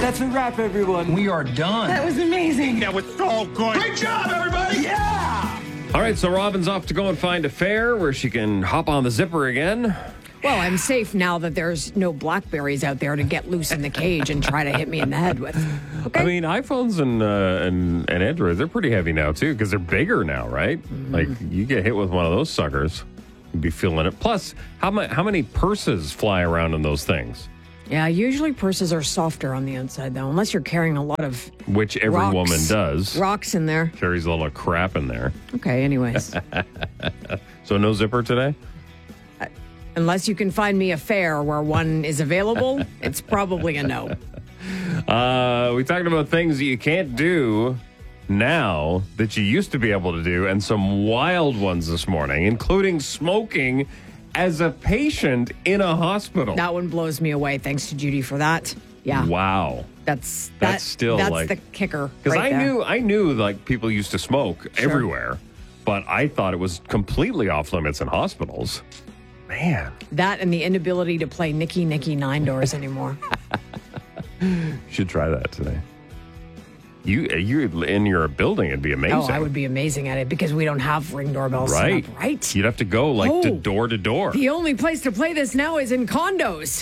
That's a wrap, everyone. We are done. That was amazing. That was so good. Great job, everybody. Yeah! All right, so Robin's off to go and find a fair where she can hop on the zipper again. Well, I'm safe now that there's no blackberries out there to get loose in the cage and try to hit me in the head with. Okay? I mean, iPhones and Androids, they're pretty heavy now, too, because they're bigger now, right? Mm-hmm. Like, you get hit with one of those suckers, you'd be feeling it. Plus, how many purses fly around in those things? Yeah, usually purses are softer on the inside, though, unless you're carrying a lot of Which every rocks, woman does. Rocks in there. Carries a little crap in there. Okay, anyways. So no zipper today? Unless you can find me a fair where one is available, it's probably a no. We talked about things that you can't do now that you used to be able to do, and some wild ones this morning, including smoking as a patient in a hospital. That one blows me away. Thanks to Judy for that. Yeah. Wow. That's still that's like the kicker. Because right there. I knew like people used to smoke everywhere, but I thought it was completely off limits in hospitals. Man. That and the inability to play Nicky Nicky Nine Doors anymore. You should try that today. You in your building, it'd be amazing. Oh, I would be amazing at it because we don't have Ring doorbells set right. up, right? You'd have to go to door to door. The only place to play this now is in condos.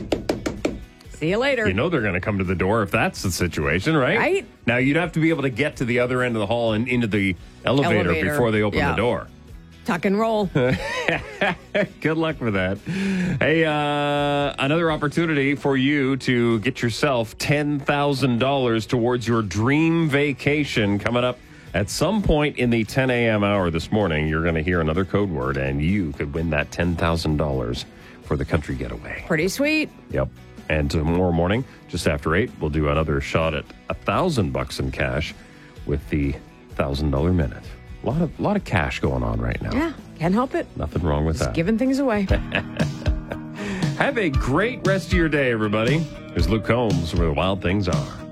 See you later. You know they're going to come to the door if that's the situation, right? Right. Now, you'd have to be able to get to the other end of the hall and into the elevator. Before they open the door. Tuck and roll. Good luck with that. Hey, another opportunity for you to get yourself $10,000 towards your dream vacation coming up at some point in the 10 a.m. hour this morning. You're going to hear another code word, and you could win that $10,000 for the country getaway. Pretty sweet. Yep. And tomorrow morning, just after 8, we'll do another shot at $1,000 in cash with the $1,000 minute. A lot of cash going on right now. Yeah, can't help it. Nothing wrong with that. Giving things away. Have a great rest of your day, everybody. There's Luke Combs, where the wild things are.